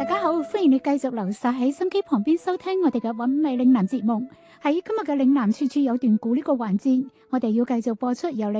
大家好，歡迎你繼續留晒喺心機旁邊收聽我哋嘅韻味嶺南節目。喺今日嘅嶺南處處有段故呢個環節，我哋要繼續播出由你